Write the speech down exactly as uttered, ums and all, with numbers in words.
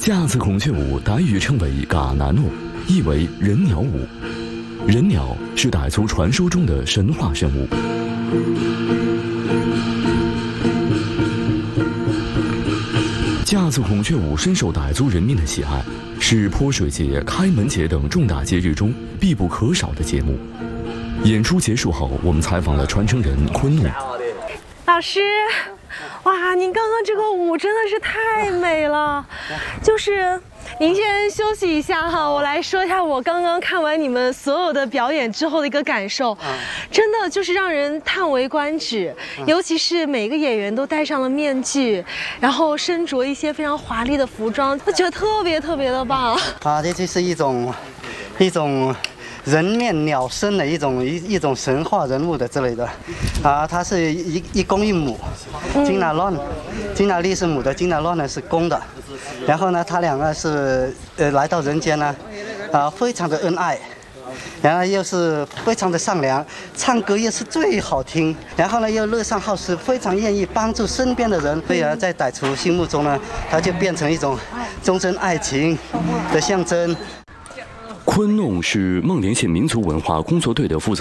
架子孔雀舞傣语称为嘎南诺，意为人鸟舞。人鸟是傣族传说中的神话生物。架子孔雀舞深受傣族人民的喜爱，是泼水节、开门节等重大节日中必不可少的节目。演出结束后，我们采访了传承人昆怒老师。哇，您刚刚这个舞真的是太美了，就是您先休息一下哈，我来说一下我刚刚看完你们所有的表演之后的一个感受，真的就是让人叹为观止，尤其是每个演员都戴上了面具，然后身着一些非常华丽的服装，我觉得特别特别的棒啊！这就是一种一种。人面鸟身的一种一一种神话人物的之类的，啊，它是一一公一母，金娜乱，金娜丽是母的，金娜乱呢是公的，然后呢，他两个是呃来到人间呢，啊，非常的恩爱，然后又是非常的善良，唱歌又是最好听，然后呢又乐善好施，非常愿意帮助身边的人，所以啊，在傣族心目中呢，它就变成一种忠贞爱情的象征。 昆弄是孟连县民族文化工作队的负责